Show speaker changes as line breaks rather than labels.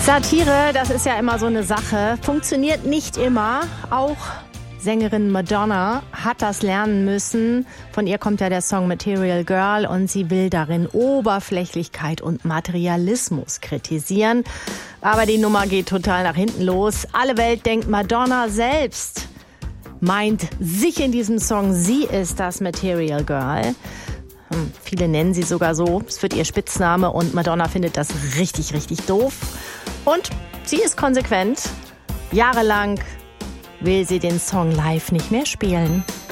Satire, das ist ja immer so eine Sache, funktioniert nicht immer. Auch Sängerin Madonna hat das lernen müssen. Von ihr kommt ja der Song Material Girl und sie will darin Oberflächlichkeit und Materialismus kritisieren. Aber die Nummer geht total nach hinten los. Alle Welt denkt, Madonna selbst meint sich in diesem Song, sie ist das Material Girl. Viele nennen sie sogar so, es wird ihr Spitzname und Madonna findet das richtig, richtig doof. Und sie ist konsequent. Jahrelang will sie den Song live nicht mehr spielen.